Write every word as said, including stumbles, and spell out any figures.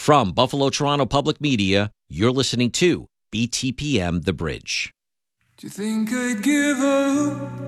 From Buffalo Toronto Public Media, you're listening to B T P M The Bridge. Do you think I'd give up